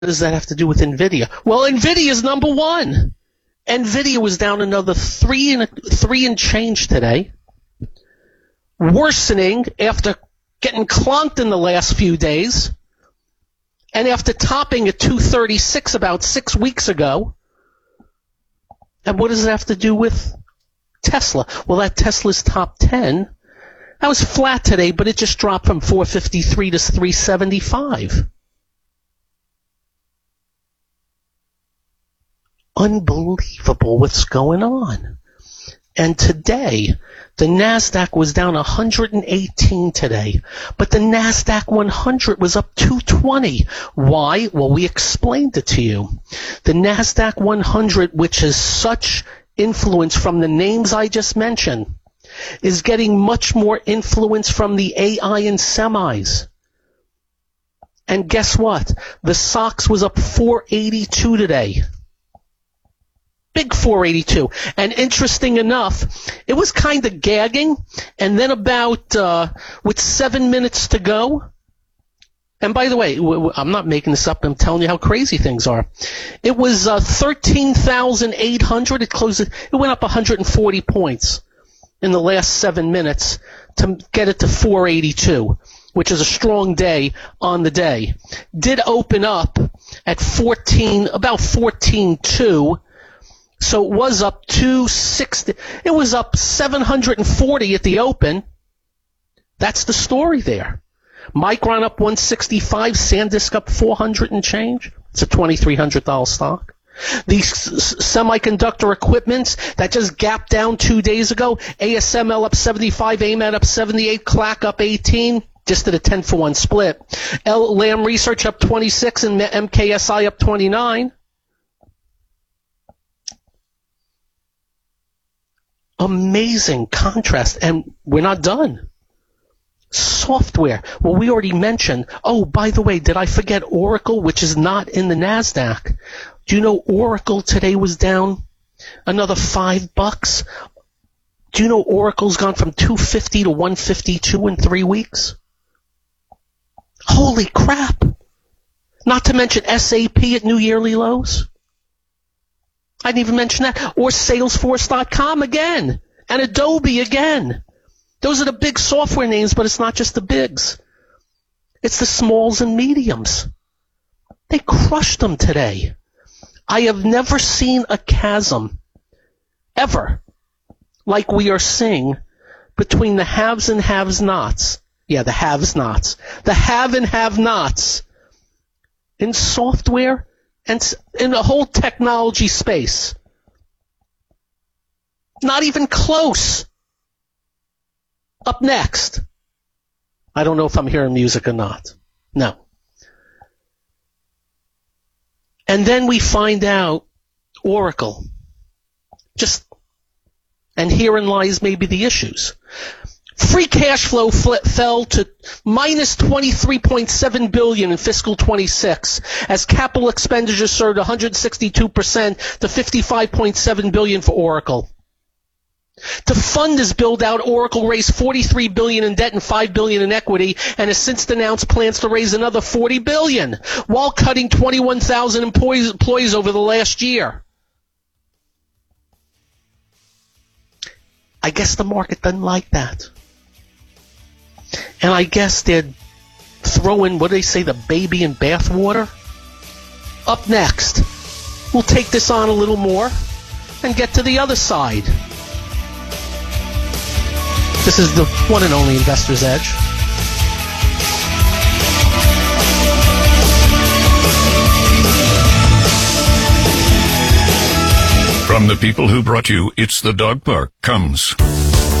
does that have to do with NVIDIA? Well, NVIDIA is number one. NVIDIA was down another three and change today, worsening after getting clonked in the last few days, and after topping at 236 about 6 weeks ago. And what does it have to do with Tesla? Well, that Tesla's top 10, that was flat today, but it just dropped from 453 to 375. Unbelievable what's going on. And today, the NASDAQ was down 118 today, but the NASDAQ 100 was up 220. Why? Well, we explained it to you. The NASDAQ 100, which has such influence from the names I just mentioned, is getting much more influence from the AI and semis. And guess what? The SOX was up 482 today. Big 482. And interesting enough, it was kind of gagging, and then about, with 7 minutes to go, and by the way, I'm not making this up, I'm telling you how crazy things are. It was 13,800. It went up 140 points in the last 7 minutes to get it to 482, which is a strong day on the day. Did open up at about 14.2. So it was up 260. It was up 740 at the open. That's the story there. Micron up 165, SanDisk up 400 and change. It's a $2,300 stock. These semiconductor equipments that just gapped down 2 days ago, ASML up 75, AMAT up 78, CLAC up 18, just at a 10-for-1 split. Lam Research up 26 and MKSI up 29. Amazing contrast, and we're not done. Software. Well, we already mentioned. Oh, by the way, did I forget Oracle, which is not in the NASDAQ? Do you know Oracle today was down another $5? Do you know Oracle's gone from 250 to 152 in 3 weeks? Holy crap. Not to mention SAP at new yearly lows. I didn't even mention that. Or Salesforce.com again. And Adobe again. Those are the big software names, but it's not just the bigs. It's the smalls and mediums. They crushed them today. I have never seen a chasm, ever, like we are seeing between the haves and have-nots. Yeah, the haves-nots. The have and have-nots in software and in the whole technology space. Not even close. Up next. I don't know if I'm hearing music or not. No. And then we find out Oracle. And herein lies maybe the issues. Free cash flow fell to minus $23.7 billion in fiscal 26 as capital expenditures surged 162% to $55.7 billion for Oracle. To fund this build-out, Oracle raised $43 billion in debt and $5 billion in equity, and has since announced plans to raise another $40 billion, while cutting 21,000 employees over the last year. I guess the market doesn't like that. And I guess they're throwing, what do they say, the baby in bathwater? Up next, we'll take this on a little more and get to the other side. This is the one and only Investor's Edge. From the people who brought you It's the Dog Park comes